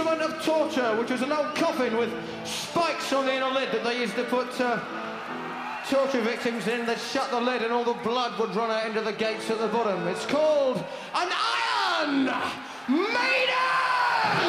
instrument of torture, which was an old coffin with spikes on the inner lid that they used to put torture victims in. They'd shut the lid and all the blood would run out into the gates at the bottom. It's called an Iron Maiden!